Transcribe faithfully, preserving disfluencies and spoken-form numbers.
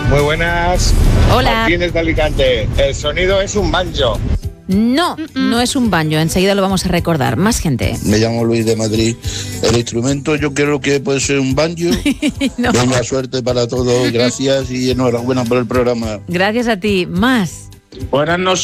Muy buenas. Hola. Martínez de Alicante. El sonido es un banjo. No, no es un banjo, enseguida lo vamos a recordar. Más gente. Me llamo Luis de Madrid. El instrumento yo creo que puede ser un banjo. No. Venga, suerte para todos, gracias y enhorabuena por el programa. Gracias a ti. Más. Buenas noches.